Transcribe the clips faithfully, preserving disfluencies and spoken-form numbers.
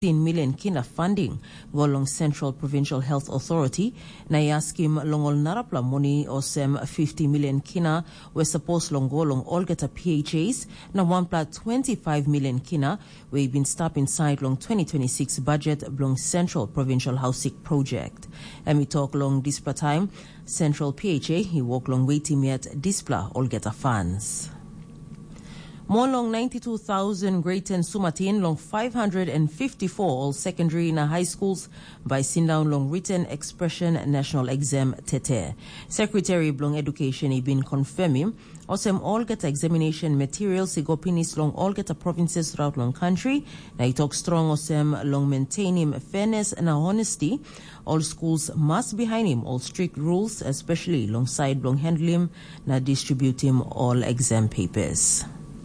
fifteen million kina funding golong Central Provincial Health Authority na yaskim longol narapla money osem fifty million kina we supposed long golong olgeta P H As na one plat twenty-five million kina we been stop inside long twenty twenty-six budget long Central Provincial Housing Project. And we talk long displa time Central P H A he walk long waiting yet displa olgeta funds. More long ninety-two thousand grade ten Sumatin long five hundred fifty-four all secondary na high schools by Sindown long written expression national exam tete. Secretary Blong Education he been confirming osem all get examination materials he go pinis long all get provinces throughout long country. Na he talk strong osem long maintaining fairness and honesty. All schools must behind him all strict rules, especially alongside long handle him na distribute him all exam papers.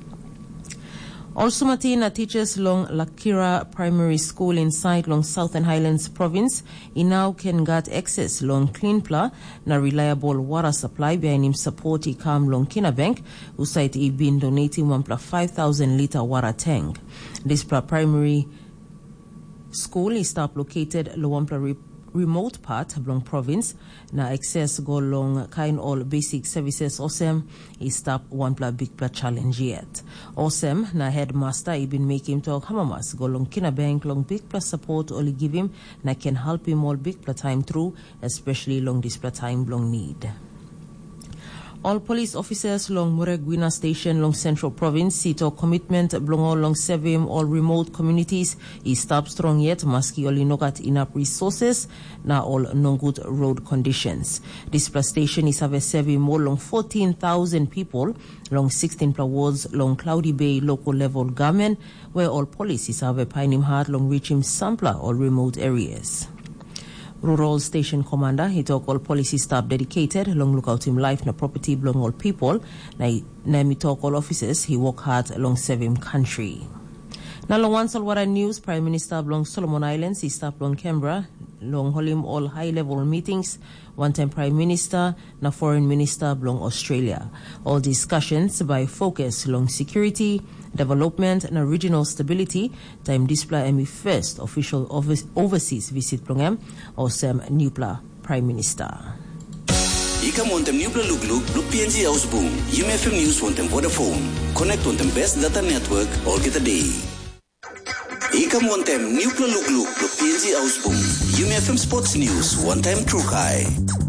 Also, Martina teachers long Lakira Primary School inside long Southern Highlands Province. He now can get access long clean pla na reliable water supply behind him support he come long Kinabank who site he been donating one pla five thousand liter water tank. This pla primary school is stop located Luwampla re remote part Blong province na access go long kind all basic services osem is stop one pla big pla challenge yet. Osem na headmaster he been making talk hamamas go long Kinabank long big pla support only give him na can help him all big pla time through, especially long this pla time long need. All police officers long Mureguina Station long Central Province see to commitment blong all long sevim all remote communities is stop strong yet maski only no got enough resources na all no good road conditions. This plus station is have a sevim more long fourteen thousand people long sixteen wards long Cloudy Bay local level government where all police is have a pining hard long reaching sampler all remote areas. Rural Station Commander, he talk all policy staff dedicated, long lookout him life na property belong all people, na, na me talk all officers, he work hard along serving country. Now long one Salwara news, Prime Minister belong Solomon Islands, he staff long Canberra, long hold him all high level meetings, one time Prime Minister, na Foreign Minister belong Australia. All discussions by focus long security, development and regional stability. Time display emi first official overseas visit program or Sam Newpla Prime Minister. Ika montem Newpla look look look P N G House Boom. U M F M News montem Vodafone. Connect on the best data network all get a day. Ika montem Newpla look look look P N G House Boom. U M F M Sports News one time True Kai.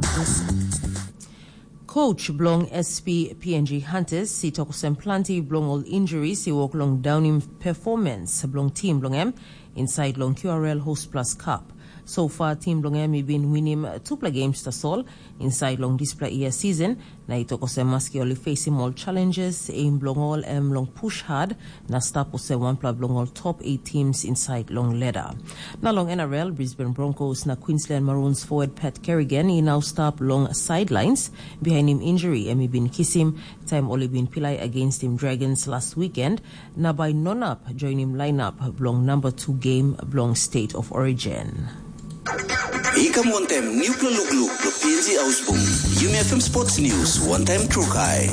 Coach Blong S P P N G Hunters see talk some plenty Blong all injuries he walk long down in performance Blong team Blong M inside long Q R L Host Plus Cup. So far team Blong M been winning two play games to all inside long display year season. Na ito ko se maski only facing all challenges aim Blong all M long push hard na stop ko se one play Blong all top eight teams inside long ladder. Na long N R L Brisbane Broncos na Queensland Maroons forward Pat Kerrigan he now stop long sidelines behind him injury and he been kiss him time only been pillai against him Dragons last weekend na by non up join him lineup Blong number two game Blong State of Origin. Ika montem Newpla look look look P N G House Boom. U M F M Sports News one time True Kai.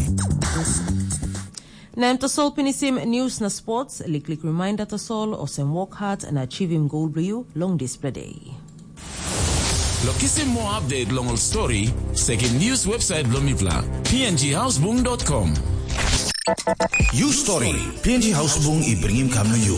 Nam to sol pinisim news na sports liklik reminder to sol osem work hard and achieve him goal blue long display day. Lokisim more update long all story second news website Blomipla P N G house boom dot com. You story P N G House Boom I bring him come to you.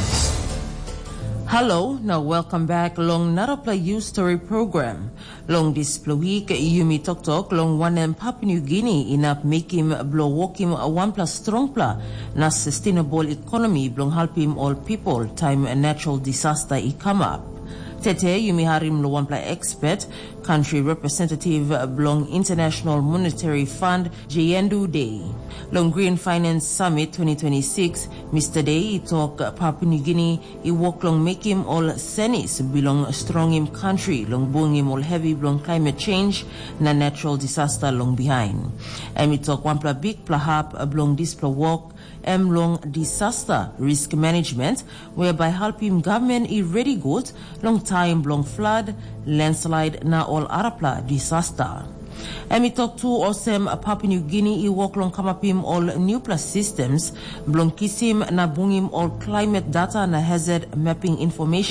Hello, now welcome back long Narapla You Story program. Long this week, Yumi Tok Tok long one and Papua New Guinea in up make him blow walk him a one plus strong pla na sustainable economy blong help him all people time a natural disaster i come up. Tete Yumi Harim Luwampla expert, country representative Blong International Monetary Fund Jayendu Day. Long Green Finance Summit twenty twenty-six, Mister Day he talk Papua New Guinea he walk long make him all senis belong strong him country long boong him all heavy long climate change na natural disaster long behind. And he talk one pla big pla hap blong this pla walk M long disaster risk management whereby helping government i ready good long time long flood landslide na all arapla disaster. Emi talk to Osem Papua New Guinea I work long kamapim all Nupla systems, blonkisim na bungim all climate data na hazard mapping information.